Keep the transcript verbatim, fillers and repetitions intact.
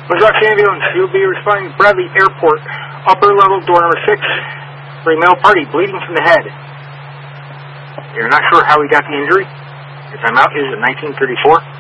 Ozarks Ambulance, you'll be responding to Bradley Airport, upper level, door number six, for a male party bleeding from the head. You're not sure how he got the injury? Your timeout is at nineteen thirty-four.